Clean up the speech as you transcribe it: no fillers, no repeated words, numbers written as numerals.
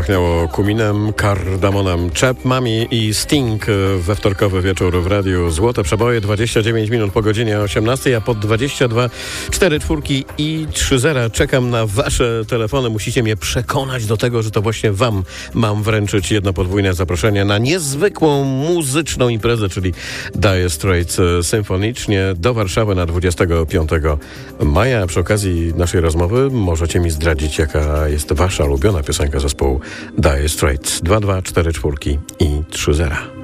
Zapachniało kuminem, kardamonem, Chapmami i Sting we wtorkowy wieczór w Radiu Złote Przeboje. 29 minut po godzinie 18, a pod 22 4 czwórki i 3-0 czekam na wasze telefony. Musicie mnie przekonać do tego, że to właśnie wam mam wręczyć jedno podwójne zaproszenie na niezwykłą muzyczną imprezę, czyli Dire Straits symfonicznie do Warszawy na 25 maja. Przy okazji naszej rozmowy możecie mi zdradzić, jaka jest wasza ulubiona piosenka zespołu Dire Straits. 2, 2, 4 czwórki i 3-0.